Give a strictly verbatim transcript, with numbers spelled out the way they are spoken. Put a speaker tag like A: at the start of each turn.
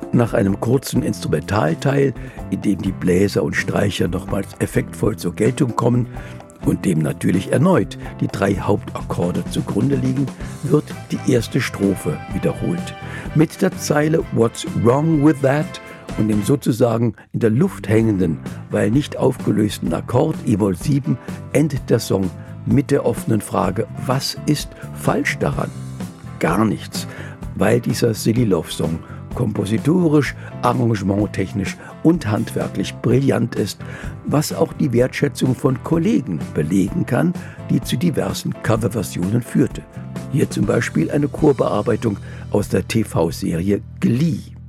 A: Nach einem kurzen Instrumentalteil, in dem die Bläser und Streicher nochmals effektvoll zur Geltung kommen und dem natürlich erneut die drei Hauptakkorde zugrunde liegen, wird die erste Strophe wiederholt. Mit der Zeile "What's wrong with that?" und dem sozusagen in der Luft hängenden, weil nicht aufgelösten Akkord E-Moll sieben endet der Song mit der offenen Frage: Was ist falsch daran? Gar nichts, weil dieser Silly Love Song kompositorisch, arrangementtechnisch und handwerklich brillant ist, was auch die Wertschätzung von Kollegen belegen kann, die zu diversen Coverversionen führte. Hier zum Beispiel eine Chorbearbeitung aus der T V-Serie Glee.